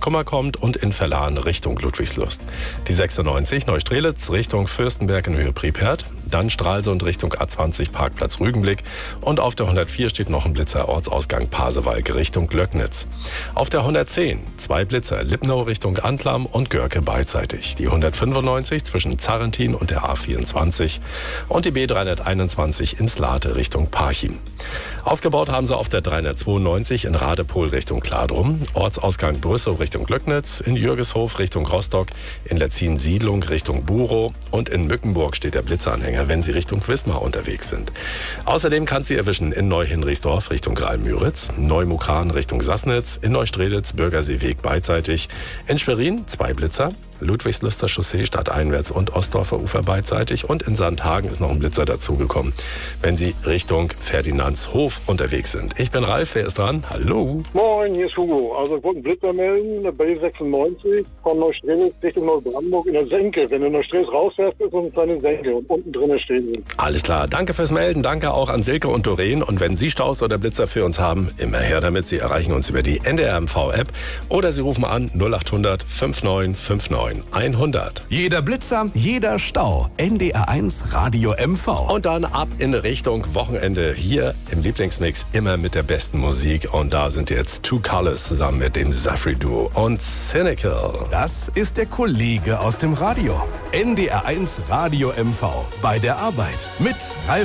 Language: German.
Kummer kommt und in Verlan Richtung Ludwigslust. Die 96 Neustrelitz Richtung Fürstenberg in Höhe Pripyat. Dann Stralsund Richtung A20 Parkplatz Rügenblick. Und auf der 104 steht noch ein Blitzer Ortsausgang Pasewalk Richtung Glöcknitz. Auf der 110 2 Blitzer Lippnau Richtung Antlam und Görke beidseitig. Die 195 zwischen Zarrentin und der A24 und die B321 ins Late Richtung Parchim. Aufgebaut haben sie auf der 392 in Radepohl Richtung Kladrum, Ortsausgang Brüssow Richtung Glöcknitz, in Jürgeshof Richtung Rostock, in Letzin-Siedlung Richtung Burow und in Mückenburg steht der Blitzeranhänger, wenn Sie Richtung Wismar unterwegs sind. Außerdem kann Sie erwischen in Neu-Hinrichsdorf Richtung Graal-Müritz, Neumukran Richtung Sassnitz, in Neustrelitz Bürgerseeweg beidseitig, in Schwerin 2 Blitzer, Ludwigsluster Chaussee stadteinwärts und Ostdorfer Ufer beidseitig und in Sandhagen ist noch ein Blitzer dazugekommen, wenn Sie Richtung Ferdinandshof unterwegs sind. Ich bin Ralf, wer ist dran? Hallo. Moin, hier ist Hugo. Also ich wollte einen Blitzer melden, der B96 von Neustrelitz Richtung Neubrandenburg in der Senke. Wenn du Neustrelitz rausfährst, ist so eine kleine Senke und unten drinnen stehen sie. Alles klar, danke fürs Melden, danke auch an Silke und Doreen und wenn Sie Staus oder Blitzer für uns haben, immer her damit. Sie erreichen uns über die NDR-MV-App oder Sie rufen an 0800 5959 100. Jeder Blitzer, jeder Stau. NDR1 Radio MV. Und dann ab in Richtung Wochenende hier im Lieblingsmix immer mit der besten Musik. Und da sind jetzt Two Colors zusammen mit dem Zafri Duo und Cynical. Das ist der Kollege aus dem Radio. NDR1 Radio MV. Bei der Arbeit mit Ralf